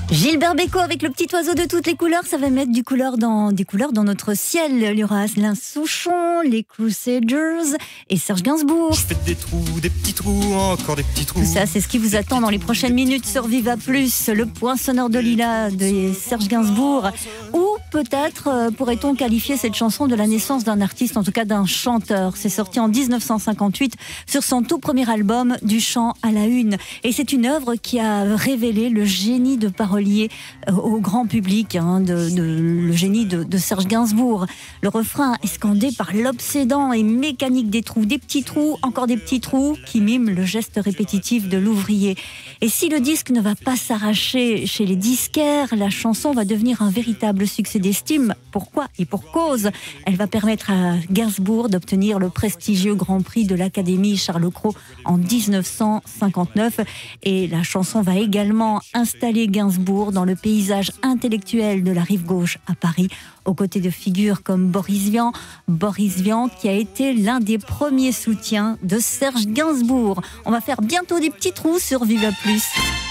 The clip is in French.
Gilbert Bécaud avec le petit oiseau de toutes les couleurs, ça va mettre des couleurs dans notre ciel. Il y aura Asselin Souchon, les Crusaders et Serge Gainsbourg. Je fais des trous, des petits trous, encore des petits trous. Tout ça, c'est ce qui vous attend dans les prochaines minutes sur Viva Plus, le point sonore de Lila de Serge Gainsbourg. Ou peut-être pourrait-on qualifier cette chanson de la naissance d'un artiste, en tout cas d'un chanteur. C'est sorti en 1958 sur son tout premier album, Du chant à la une. Et c'est une œuvre qui a révélé le génie de parolier au grand public, le génie de Serge Gainsbourg. Le refrain est scandé par l'obsédant et mécanique des trous, des petits trous, encore des petits trous, qui miment le geste répétitif de l'ouvrier. Et si le disque ne va pas s'arracher chez les disquaires, la chanson va devenir un véritable succès d'estime. Pourquoi et pour cause? Elle va permettre à Gainsbourg d'obtenir le prestigieux Grand Prix de l'Académie Charles Cros en 1959. Et la chanson va également installer Gainsbourg dans le paysage intellectuel de la rive gauche à Paris, aux côtés de figures comme Boris Vian qui a été l'un des premiers soutiens de Serge Gainsbourg. On va faire bientôt des petits trous sur Viva Plus.